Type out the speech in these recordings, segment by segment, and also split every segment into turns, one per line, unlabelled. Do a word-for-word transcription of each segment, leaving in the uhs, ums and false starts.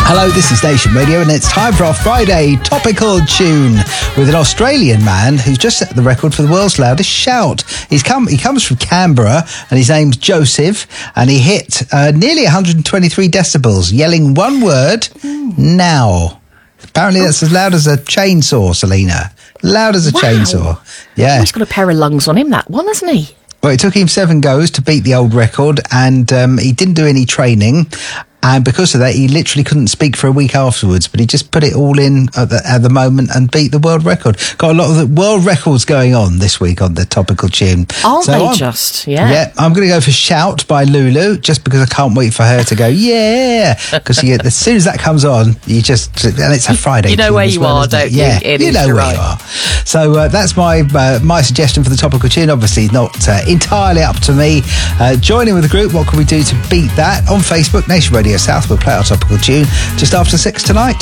Hello, this is Nation Radio, and it's time for our Friday topical tune with an Australian man who's just set the record for the world's loudest shout. He's come. He comes from Canberra, and his name's Joseph, and he hit uh, nearly one hundred twenty-three decibels, yelling one word, now. Apparently that's as loud as a chainsaw, Selena. Loud as a wow. chainsaw. Yeah.
He's got a pair of lungs on him, that one, hasn't he?
Well, it took him seven goes to beat the old record, and um, he didn't do any training. And because of that, he literally couldn't speak for a week afterwards, but he just put it all in at the, at the moment and beat the world record. Got a lot of the world records going on this week on the topical tune.
Aren't
so
they
I'm,
just? Yeah.
Yeah, I'm going to go for Shout by Lulu, just because I can't wait for her to go, yeah. Because as soon as that comes on, you just, and it's a Friday.
You know where you
well,
are, don't you?
Yeah,
it
you
is,
know where
right.
you are. So uh, that's my uh, my suggestion for the topical tune. Obviously not uh, entirely up to me. Uh, join in with the group. What can we do to beat that? On Facebook, Nation Radio South. We'll play our topical tune just after six tonight.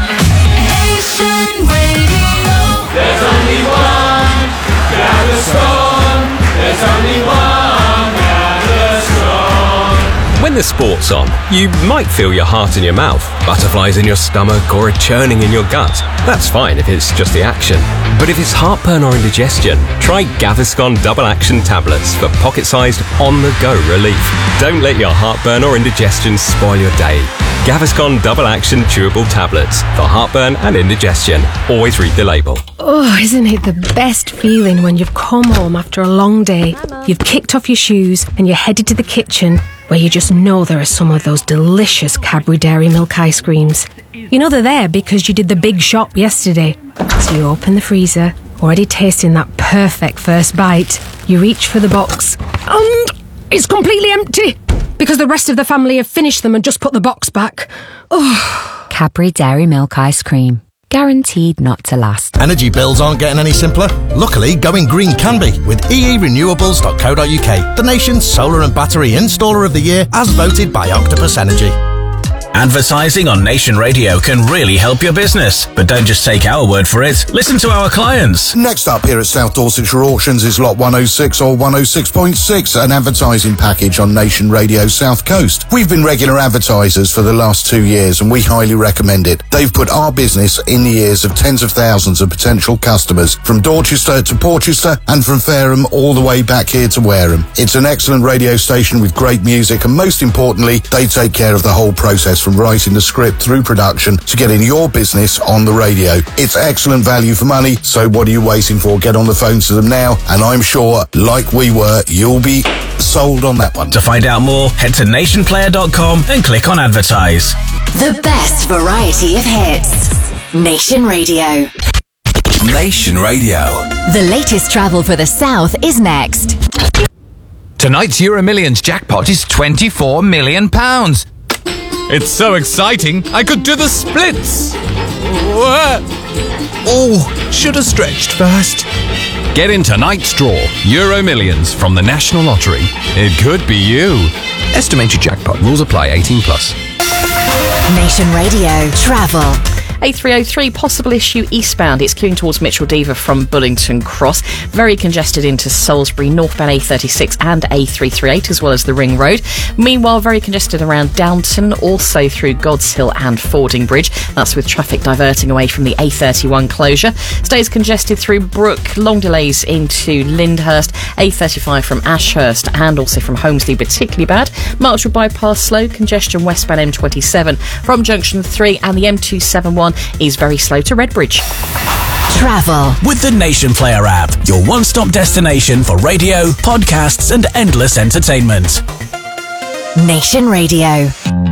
Nation Radio. There's only one Gaviscon. There's only one Gaviscon.
When the sport's on, you might feel your heart in your mouth, butterflies in your stomach, or a churning in your gut. That's fine if it's just the action. But if it's heartburn or indigestion, try Gaviscon Double Action Tablets for pocket-sized, on-the-go relief. Don't let your heartburn or indigestion spoil your day. Gaviscon Double Action Chewable Tablets for heartburn and indigestion. Always read the label.
Oh, isn't it the best feeling when you've come home after a long day, you've kicked off your shoes and you're headed to the kitchen where you just know there are some of those delicious Cadbury Dairy Milk ice creams. You know they're there because you did the big shop yesterday. So you open the freezer, already tasting that perfect first bite. You reach for the box and it's completely empty because the rest of the family have finished them and just put the box back. Oh.
Cadbury Dairy Milk Ice Cream. Guaranteed not to last.
Energy bills aren't getting any simpler. Luckily, going green can be with e e renewables dot co dot u k, the nation's solar and battery installer of the year as voted by Octopus Energy.
Advertising on Nation Radio can really help your business. But don't just take our word for it. Listen to our clients.
Next up here at South Dorsetshire Auctions is Lot one oh six or one oh six point six, an advertising package on Nation Radio South Coast. We've been regular advertisers for the last two years and we highly recommend it. They've put our business in the ears of tens of thousands of potential customers from Dorchester to Porchester and from Fareham all the way back here to Wareham. It's an excellent radio station with great music and most importantly, they take care of the whole process from writing the script through production to getting your business on the radio. It's excellent value for money, so what are you waiting for? Get on the phone to them now, and I'm sure, like we were, you'll be sold on that one.
To find out more, head to nation player dot com and click on advertise.
The best variety of hits. Nation Radio.
Nation Radio.
The latest travel for the South is next.
Tonight's Euro Millions jackpot is twenty-four million pounds. It's so exciting, I could do the splits. Oh, should have stretched first. Get in tonight's draw, Euro Millions from the National Lottery. It could be you. Estimated jackpot. Rules apply. eighteen plus.
Nation Radio Travel.
A three oh three, possible issue eastbound. It's queuing towards Mitchell Dever from Bullington Cross. Very congested into Salisbury, northbound A thirty-six and A three thirty-eight, as well as the Ring Road. Meanwhile, very congested around Downton, also through God's Hill and Fording Bridge. That's with traffic diverting away from the A thirty-one closure. Stays congested through Brook, long delays into Lyndhurst, A thirty-five from Ashurst and also from Holmesley, particularly bad. Marchwood bypass slow, congestion westbound M twenty-seven from Junction three, and the M two seventy-one is very slow to Redbridge.
Travel
with the Nation Player app, your one-stop destination for radio, podcasts and endless entertainment.
Nation Radio.